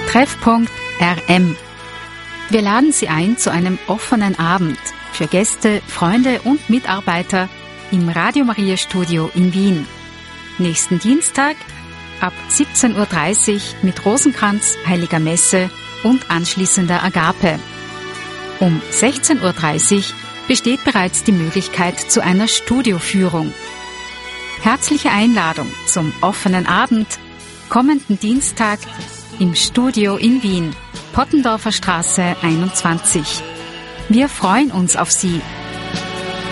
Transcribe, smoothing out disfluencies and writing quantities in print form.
Treffpunkt RM. Wir laden Sie ein zu einem offenen Abend für Gäste, Freunde und Mitarbeiter im Radio Maria Studio in Wien. Nächsten Dienstag ab 17.30 Uhr mit Rosenkranz, Heiliger Messe und anschließender Agape. Um 16.30 Uhr besteht bereits die Möglichkeit zu einer Studioführung. Herzliche Einladung zum offenen Abend kommenden Dienstag im Studio in Wien, Pottendorfer Straße 21. Wir freuen uns auf Sie.